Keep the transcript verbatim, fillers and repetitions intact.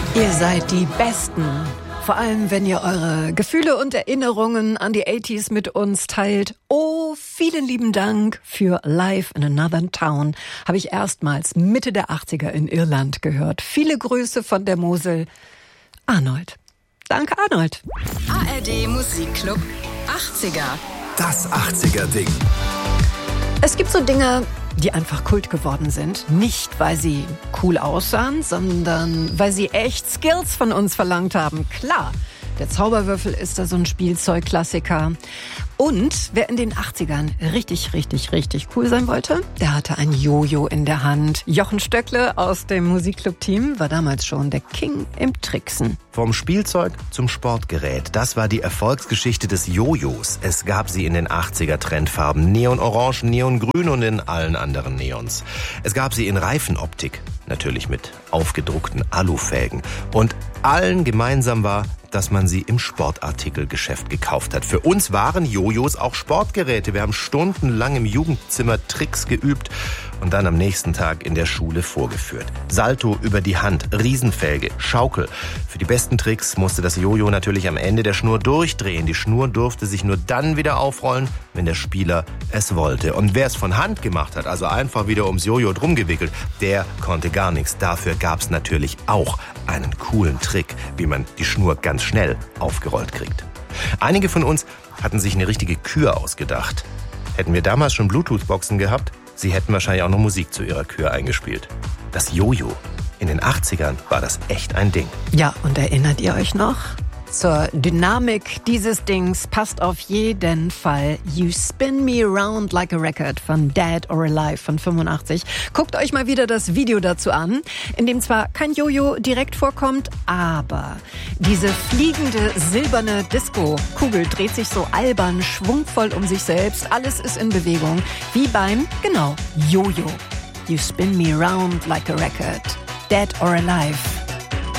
Ihr seid die Besten. Vor allem, wenn ihr eure Gefühle und Erinnerungen an die achtziger mit uns teilt. Oh, vielen lieben Dank für Live in Another Town. Habe ich erstmals Mitte der achtziger in Irland gehört. Viele Grüße von der Mosel. Arnold. Danke, Arnold. A R D Musikclub achtziger. Das achtziger-Ding. Es gibt so Dinge, die einfach Kult geworden sind. Nicht, weil sie cool aussahen, sondern weil sie echt Skills von uns verlangt haben. Klar, der Zauberwürfel ist da so ein Spielzeugklassiker. Und wer in den achtzigern richtig, richtig, richtig cool sein wollte, der hatte ein Jojo in der Hand. Jochen Stöckle aus dem Musikclub-Team war damals schon der King im Tricksen. Vom Spielzeug zum Sportgerät. Das war die Erfolgsgeschichte des Jojos. Es gab sie in den achtziger-Trendfarben. Neon-Orange, Neon-Grün und in allen anderen Neons. Es gab sie in Reifenoptik. Natürlich mit aufgedruckten Alufelgen. Und allen gemeinsam war, dass man sie im Sportartikelgeschäft gekauft hat. Für uns waren Jojos auch Sportgeräte. Wir haben stundenlang im Jugendzimmer Tricks geübt und dann am nächsten Tag in der Schule vorgeführt. Salto über die Hand, Riesenfelge, Schaukel. Für die besten Tricks musste das Jojo natürlich am Ende der Schnur durchdrehen. Die Schnur durfte sich nur dann wieder aufrollen, wenn der Spieler es wollte. Und wer es von Hand gemacht hat, also einfach wieder ums Jojo drum gewickelt, der konnte gar nichts. Dafür gab es natürlich auch einen coolen Trick, wie man die Schnur ganz schnell aufgerollt kriegt. Einige von uns hatten sich eine richtige Kür ausgedacht. Hätten wir damals schon Bluetooth-Boxen gehabt, sie hätten wahrscheinlich auch noch Musik zu ihrer Kür eingespielt. Das Jojo. In den achtzigern war das echt ein Ding. Ja, und erinnert ihr euch noch? Zur Dynamik dieses Dings passt auf jeden Fall You Spin Me Around Like a Record von Dead or Alive von fünfundachtzig. Guckt euch mal wieder das Video dazu an, in dem zwar kein Jojo direkt vorkommt, aber diese fliegende silberne Disco-Kugel dreht sich so albern, schwungvoll um sich selbst. Alles ist in Bewegung, wie beim, genau, Jojo. You Spin Me Around Like a Record. Dead or Alive.